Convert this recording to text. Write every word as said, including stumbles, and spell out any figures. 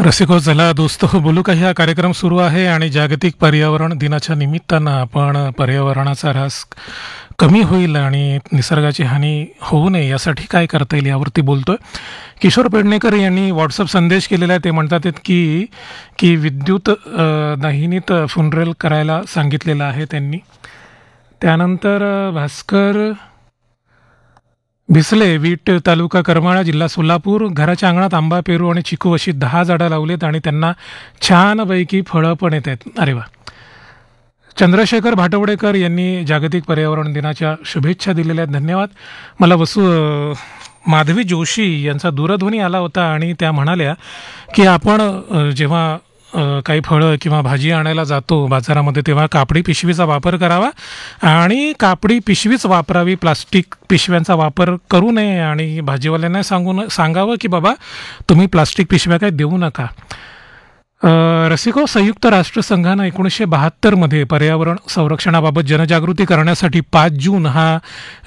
रसिको चला दोस्त हो बोलू का हा कार्यक्रम सुरू आहे आणि जागतिक पर्यावरण दिनाच्या निमित्तानं आपण पर्यावरणाचा ऱ्हास कमी होईल आणि निसर्गाची हानी होऊ नये यासाठी काय करता येईल यावरती बोलतोय. किशोर पेडणेकर यांनी व्हॉट्सअप संदेश केलेला आहे. ते म्हणतात आहेत की की विद्युत अ, दाहिनीत फुनरेल करायला सांगितलेलं आहे त्यांनी. त्यानंतर अ, भास्कर भिसले वीट तालुका करमाळा जिल्हा सोलापूर घराच्या अंगणात आंबा पेरू आणि चिकू अशी दहा झाडं लावलीत आणि त्यांना छानपैकी फळं पण येत आहेत. अरे वा. चंद्रशेखर भाटवडेकर यांनी जागतिक पर्यावरण दिनाच्या शुभेच्छा दिलेल्या आहेत. धन्यवाद. मला वसू अ, माधवी जोशी यांचा दूरध्वनी आला होता आणि त्या म्हणाल्या की आपण अ, जेव्हा अ, काही फळं किंवा भाजी आणायला जातो बाजारामध्ये तेव्हा कापडी पिशवीचा वापर करावा आणि कापडी पिशवीच वापरावी, प्लास्टिक पिशव्यांचा वापर करू नये आणि भाजीवाल्यांना सांगून सांगावं की बाबा तुम्ही प्लास्टिक पिशव्या काय देऊ नका. अ, रसिको, संयुक्त राष्ट्रसंघानं एकोणीसशे बहात्तरमध्ये पर्यावरण संरक्षणाबाबत जनजागृती करण्यासाठी पाच जून हा